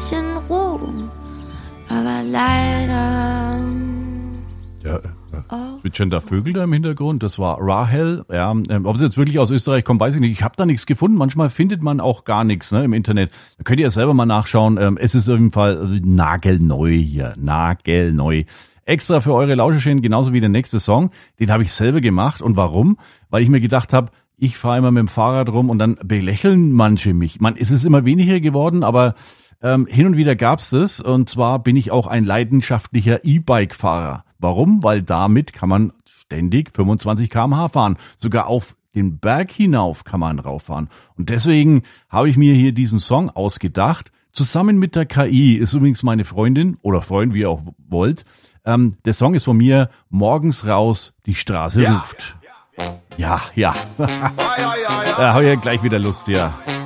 bisschen Ruhm, aber leider... Ja, zwitschernder Vögel da im Hintergrund, das war Rahel. Ja, ob sie jetzt wirklich aus Österreich kommt, weiß ich nicht. Ich habe da nichts gefunden. Manchmal findet man auch gar nichts, ne, im Internet. Da könnt ihr ja selber mal nachschauen. Es ist auf jeden Fall nagelneu hier, nagelneu. Extra für eure Lauscheschienen, genauso wie der nächste Song. Den habe ich selber gemacht. Und warum? Weil ich mir gedacht habe, ich fahre immer mit dem Fahrrad rum und dann belächeln manche mich. Es ist immer weniger geworden, aber hin und wieder gab's das. Und zwar bin ich auch ein leidenschaftlicher E-Bike-Fahrer. Warum? Weil damit kann man ständig 25 km/h fahren. Sogar auf den Berg hinauf kann man rauffahren. Und deswegen habe ich mir hier diesen Song ausgedacht. Zusammen mit der KI ist übrigens meine Freundin oder Freund, wie ihr auch wollt. Der Song ist von mir, morgens raus, die Straße ruft. Ja. Da habe ich ja gleich wieder Lust, ja.